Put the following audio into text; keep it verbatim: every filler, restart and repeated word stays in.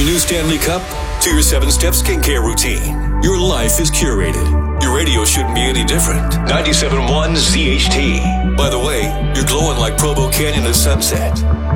new Stanley Cup to your seven-step skincare routine. Your life is curated. Your radio shouldn't be any different. ninety-seven point one Z H T. By the way, you're glowing like Provo Canyon at sunset.